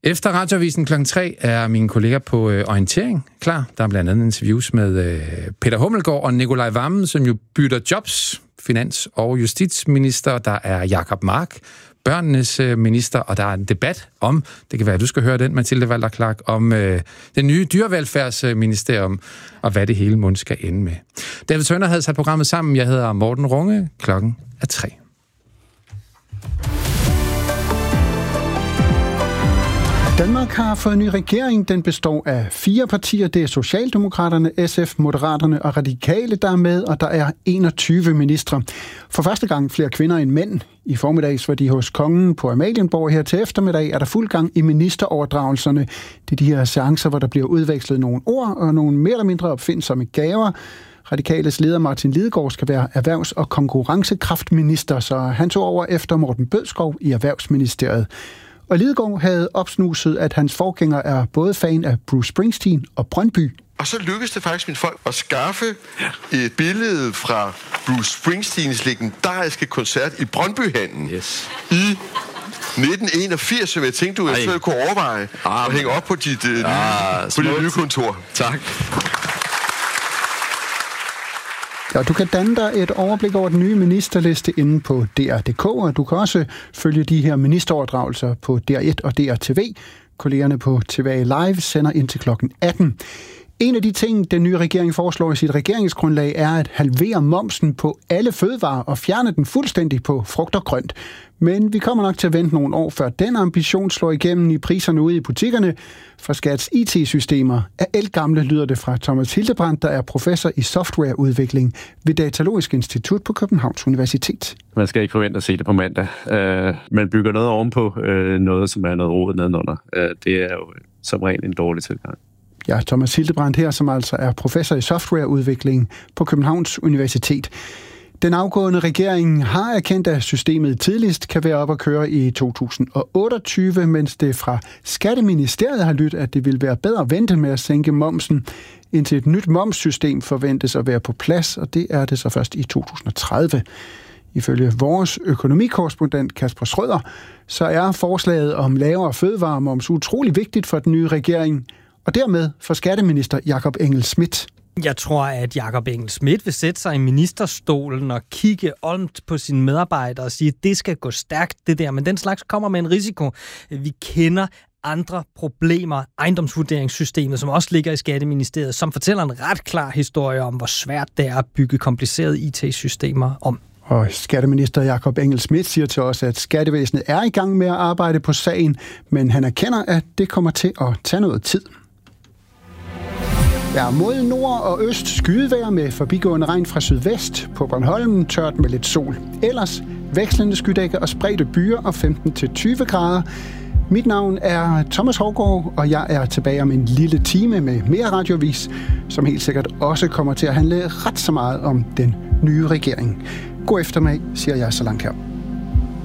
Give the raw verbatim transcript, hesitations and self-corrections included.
Efter Radioavisen klokken tre er mine kolleger på øh, orientering klar. Der er blandt andet interviews med øh, Peter Hummelgaard og Nicolai Wammen, som jo bytter jobs. Finans- og justitsminister. Der er Jacob Mark, børnenes øh, minister, og der er en debat om, det kan være, at du skal høre den, Mathilde Walter Clark, om øh, det nye dyrevelfærdsministerium, og hvad det hele mund skal ende med. David Tønder havde sat programmet sammen. Jeg hedder Morten Runge. Klokken er tre. Danmark har fået en ny regering. Den består af fire partier. Det er Socialdemokraterne, S F, Moderaterne og Radikale, der er med, og der er enogtyve ministre. For første gang flere kvinder end mænd. I formiddags var de hos kongen på Amalienborg. Her til eftermiddag er der fuld gang i ministeroverdragelserne. Det er de her seancer, hvor der bliver udvekslet nogle ord og nogle mere eller mindre opfindsomme gaver. Radikales leder Martin Lidegaard skal være erhvervs- og konkurrencekraftminister, så han tog over efter Morten Bødskov i Erhvervsministeriet. Og Lidegaard havde opsnuset, at hans forgænger er både fan af Bruce Springsteen og Brøndby. Og så lykkedes det faktisk mine folk at skaffe et billede fra Bruce Springsteens legendariske koncert i Brøndbyhallen yes. i nitten enogfirs, som jeg tænkte, du eventuelt kunne overveje ah, at hænge op på dit, øh, ah, på dit nye kontor. Tak. Ja, du kan danne dig et overblik over den nye ministerliste inde på D R punktum D K, og du kan også følge de her ministeroverdragelser på D R et og D R T V. Kollegerne på T V A Live sender ind til klokken atten. En af de ting, den nye regering foreslår i sit regeringsgrundlag, er at halvere momsen på alle fødevarer og fjerne den fuldstændig på frugt og grønt. Men vi kommer nok til at vente nogle år, før den ambition slår igennem i priserne ude i butikkerne. For Skats I T-systemer er ældgamle, lyder det fra Thomas Hildebrandt, der er professor i softwareudvikling ved Datalogisk Institut på Københavns Universitet. Man skal ikke forvente at se det på mandag. Uh, man bygger noget ovenpå uh, noget, som er noget rodet nedenunder. Uh, det er jo som regel en dårlig tilgang. Ja, Thomas Hildebrandt her, som altså er professor i softwareudvikling på Københavns Universitet. Den afgående regering har erkendt, at systemet tidligst kan være op at køre i to tusind og otteogtyve, mens det fra Skatteministeriet har lyttet, at det vil være bedre at vente med at sænke momsen, indtil et nyt momssystem forventes at være på plads, og det er det så først i to tusind og tredive. Ifølge vores økonomikorrespondent Kasper Schrøder, så er forslaget om lavere fødevaremoms utrolig vigtigt for den nye regering, og dermed for skatteminister Jakob Engel-Schmidt. Jeg tror, at Jakob Engel-Schmidt vil sætte sig i ministerstolen og kigge ondt på sine medarbejdere og sige, at det skal gå stærkt, det der. Men den slags kommer med en risiko. Vi kender andre problemer, ejendomsvurderingssystemet, som også ligger i Skatteministeriet, som fortæller en ret klar historie om, hvor svært det er at bygge komplicerede I T-systemer om. Og skatteminister Jakob Engel-Schmidt siger til os, at skattevæsenet er i gang med at arbejde på sagen, men han erkender, at det kommer til at tage noget tid. Ja, mod nord og øst skydevejr med forbigående regn fra sydvest. På Bornholm tørt med lidt sol. Ellers vekslende skydække og spredte byer og femten til tyve grader. Mit navn er Thomas Hougaard, og jeg er tilbage om en lille time med mere radioavis, som helt sikkert også kommer til at handle ret så meget om den nye regering. God eftermiddag, siger jeg så langt her.